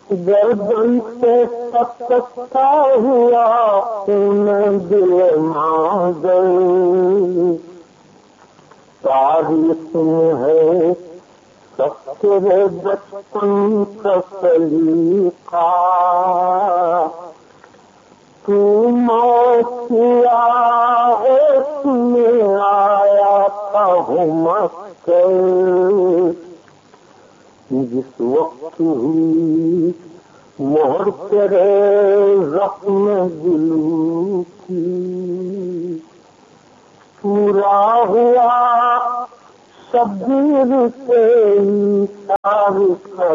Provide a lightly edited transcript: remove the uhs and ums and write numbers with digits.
गर्दन से सकता हुआ खून दिल मांगल, तारीख में है तेरे बचपन का सलीका। तू मौतिया है तुम्हें आया था मक्कर, जिस वक्त हुई मोहर तेरे जख्म दिल की। पूरा हुआ शब्बीर से तारीख